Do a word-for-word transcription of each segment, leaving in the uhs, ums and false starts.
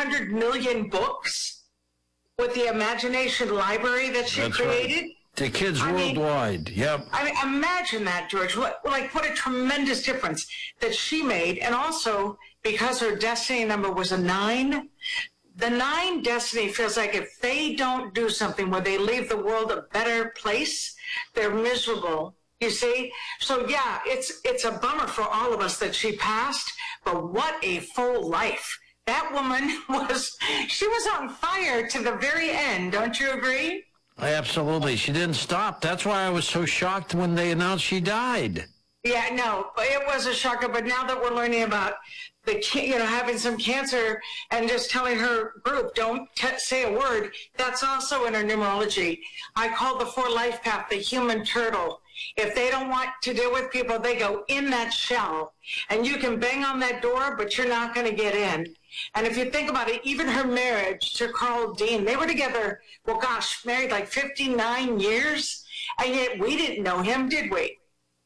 hundred million books with the imagination library that she That's created. Right. The kids I worldwide, mean, yep. I mean, imagine that, George. What, like, what a tremendous difference that she made. And also, because her destiny number was a nine, the nine destiny feels like if they don't do something where they leave the world a better place, they're miserable. You see? So, yeah, it's it's a bummer for all of us that she passed, but what a full life. That woman was, she was on fire to the very end. Don't you agree? Absolutely. She didn't stop. That's why I was so shocked when they announced she died. Yeah, no, it was a shocker. But now that we're learning about the, you know, having some cancer and just telling her group, don't t- say a word, that's also in her numerology. I call the four life path the human turtle. If they don't want to deal with people, they go in that shell. And you can bang on that door, but you're not going to get in. And if you think about it, even her marriage to Carl Dean, they were together, well, gosh, married like fifty-nine years. And yet we didn't know him, did we?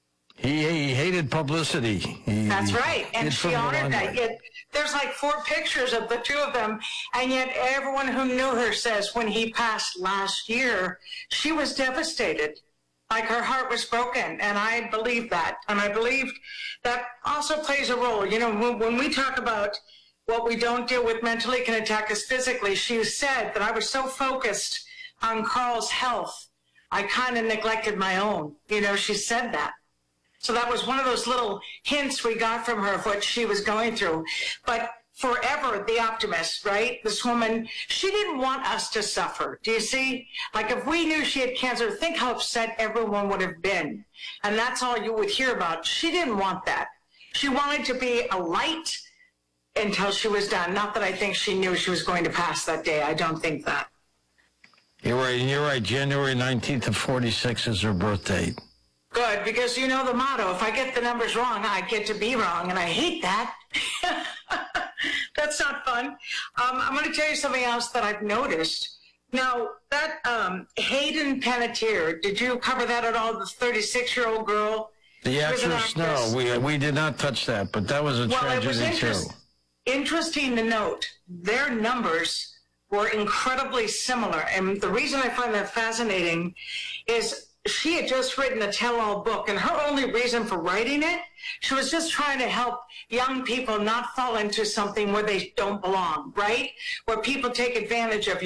He, he hated publicity. He, That's right. And she honored that. Way. Yet there's like four pictures of the two of them. And yet everyone who knew her says when he passed last year, she was devastated. Like her heart was broken. And I believe that. And I believe that also plays a role. You know, when, when we talk about what we don't deal with mentally can attack us physically, she said that I was so focused on Carl's health, I kind of neglected my own. You know, she said that. So that was one of those little hints we got from her of what she was going through. But forever the optimist, right? This woman, she didn't want us to suffer. Do you see? Like if we knew she had cancer, think how upset everyone would have been. And that's all you would hear about. She didn't want that. She wanted to be a light until she was done. Not that I think she knew she was going to pass that day. I don't think that. You're right. You're right. January nineteenth of forty-six is her birth date. Good, because you know the motto, if I get the numbers wrong, I get to be wrong, and I hate that. That's not fun. Um, I'm going to tell you something else that I've noticed. Now, that um, Hayden Panettiere, did you cover that at all, the thirty-six-year-old girl? The actress, no, we, we did not touch that, but that was a well, tragedy, it was interest, too. Interesting to note, their numbers were incredibly similar, and the reason I find that fascinating is she had just written a tell-all book, and her only reason for writing it, she was just trying to help young people not fall into something where they don't belong, right? Where people take advantage of you.